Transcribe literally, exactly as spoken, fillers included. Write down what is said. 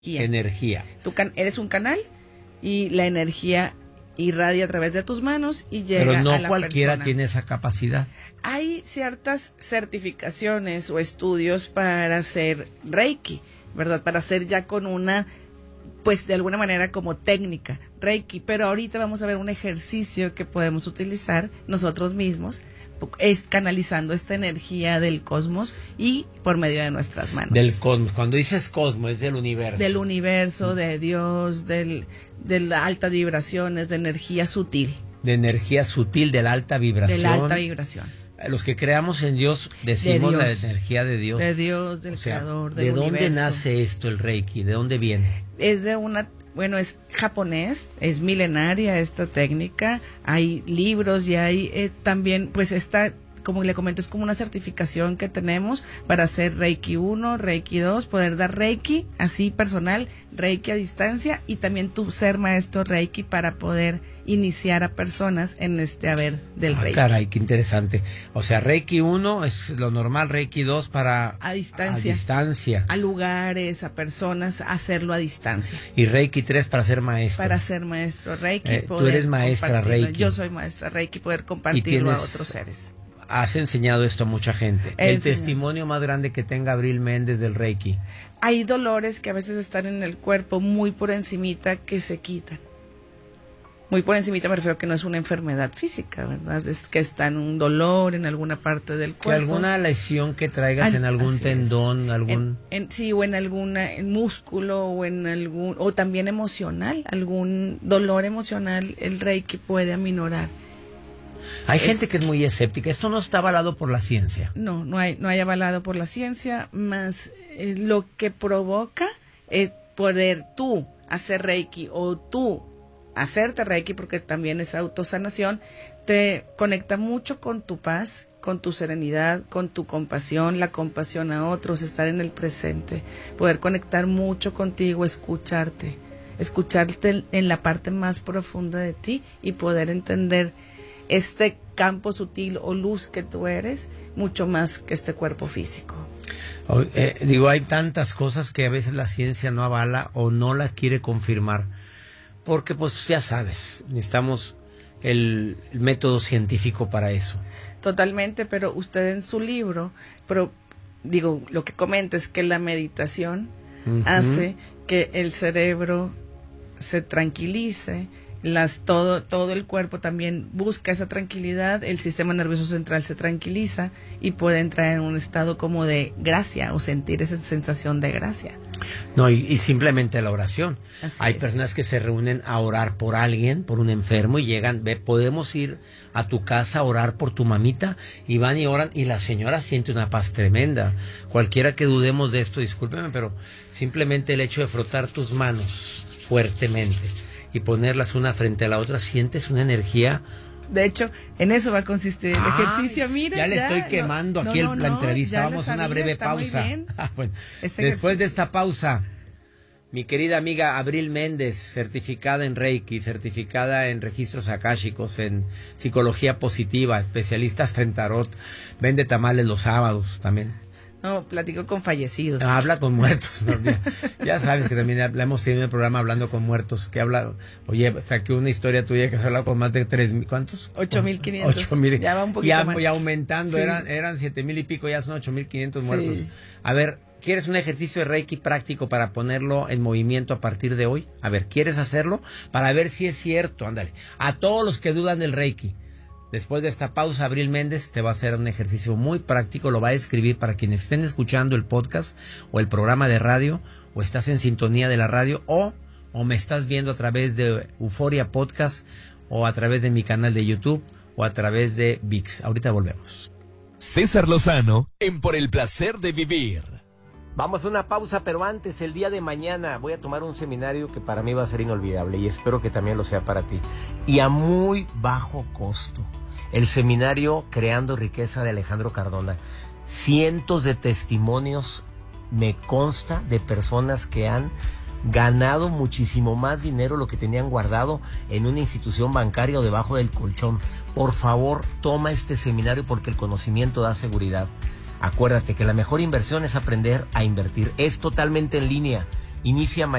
energía. Tú can- eres un canal y la energía irradia a través de tus manos y llega Pero no a la cualquiera persona. tiene esa capacidad. Hay ciertas certificaciones o estudios para hacer Reiki, ¿verdad? Para hacer ya con una, pues de alguna manera como técnica Reiki, pero ahorita vamos a ver un ejercicio que podemos utilizar nosotros mismos, es canalizando esta energía del cosmos y por medio de nuestras manos. Del cosmos, cuando dices cosmos, es del universo. Del universo, de Dios, del, de las altas vibraciones, de energía sutil. De energía sutil, de la alta vibración. De la alta vibración. Los que creamos en Dios decimos de la Dios, energía de Dios. De Dios, del o sea, creador, del ¿de universo. dónde nace esto, el Reiki? ¿De dónde viene? Es de una, bueno, es japonés, es milenaria esta técnica. Hay libros y hay eh, también, pues esta, como le comento, es como una certificación que tenemos para hacer Reiki uno, Reiki dos, poder dar Reiki así personal, Reiki a distancia y también tú ser maestro Reiki para poder iniciar a personas en este haber del ah, Reiki. Caray, qué interesante. O sea, Reiki uno es lo normal, Reiki dos para... A distancia. A distancia. A lugares, a personas, hacerlo a distancia. Y Reiki tres para ser maestro. Para ser maestro Reiki. Eh, tú eres maestra Reiki. Yo soy maestra Reiki, poder compartirlo a otros seres. Has enseñado esto a mucha gente. El, el testimonio más grande que tenga Abril Méndez del Reiki. Hay dolores que a veces están en el cuerpo muy por encimita que se quitan. Muy por encimita me refiero a que no es una enfermedad física, ¿verdad? Es que está en un dolor en alguna parte del cuerpo. Que alguna lesión que traigas Al, en algún tendón, es. algún... En, en, sí, o en algún músculo, o en algún... O también emocional, algún dolor emocional, el Reiki puede aminorar. Hay es, gente que es muy escéptica. Esto no está avalado por la ciencia. No, no hay, no hay avalado por la ciencia, más eh, lo que provoca es poder tú hacer Reiki o tú hacerte Reiki, porque también es autosanación, te conecta mucho con tu paz, con tu serenidad, con tu compasión, la compasión a otros, estar en el presente, poder conectar mucho contigo, escucharte, escucharte en la parte más profunda de ti y poder entender este campo sutil o luz que tú eres, mucho más que este cuerpo físico. Oh, eh, digo, hay tantas cosas que a veces la ciencia no avala o no la quiere confirmar, porque pues ya sabes, necesitamos el, el método científico para eso. Totalmente, pero usted en su libro, pero digo, lo que comenta es que la meditación uh-huh. hace que el cerebro se tranquilice, las todo todo el cuerpo también busca esa tranquilidad, el sistema nervioso central se tranquiliza y puede entrar en un estado como de gracia o sentir esa sensación de gracia. No, y, y simplemente la oración. Así Hay es. personas que se reúnen a orar por alguien, por un enfermo, y llegan, ve, podemos ir a tu casa a orar por tu mamita, y van y oran, y la señora siente una paz tremenda. Cualquiera que dudemos de esto, discúlpeme, pero simplemente el hecho de frotar tus manos fuertemente y ponerlas una frente a la otra, sientes una energía. De hecho, en eso va a consistir el ah, ejercicio. Mira, ya le ya, estoy quemando no, aquí no, el, la no, entrevista. Vamos a una breve pausa. Ah, bueno. Después de esta pausa, mi querida amiga Abril Méndez, certificada en Reiki, certificada en registros akáshicos, en psicología positiva, especialista hasta en tarot, vende tamales los sábados también. No, platico con fallecidos. Ah, habla con muertos. No, ya, ya sabes que también la hemos tenido en el programa hablando con muertos. Que habla, oye, saqué una historia tuya que has hablado con más de tres mil, ¿cuántos? Ocho mil quinientos. Ocho mil. Ya va un poquito ya, más. Ya aumentando, sí. eran, eran siete mil y pico, ya son ocho mil quinientos muertos. Sí. A ver, ¿quieres un ejercicio de Reiki práctico para ponerlo en movimiento a partir de hoy? A ver, ¿quieres hacerlo? Para ver si es cierto, ándale. A todos los que dudan del Reiki. Después de esta pausa, Abril Méndez te va a hacer un ejercicio muy práctico, lo va a escribir para quienes estén escuchando el podcast o el programa de radio, o estás en sintonía de la radio, o, o me estás viendo a través de Euforia Podcast, o a través de mi canal de YouTube, o a través de ViX. Ahorita volvemos. César Lozano en Por el Placer de Vivir. Vamos a una pausa, pero antes, el día de mañana voy a tomar un seminario que para mí va a ser inolvidable y espero que también lo sea para ti. Y a muy bajo costo. El seminario Creando Riqueza de Alejandro Cardona. Cientos de testimonios, me consta, de personas que han ganado muchísimo más dinero lo que tenían guardado en una institución bancaria o debajo del colchón. Por favor, toma este seminario porque el conocimiento da seguridad. Acuérdate que la mejor inversión es aprender a invertir. Es totalmente en línea. inicia mañana.